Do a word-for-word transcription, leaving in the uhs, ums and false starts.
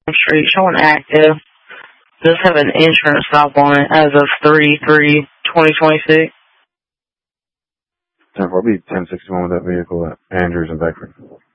Street, showing active. Does have an insurance stop on it as of three three twenty twenty-six. ten four, I'll be ten sixty-one with that vehicle at Andrews and Beckford.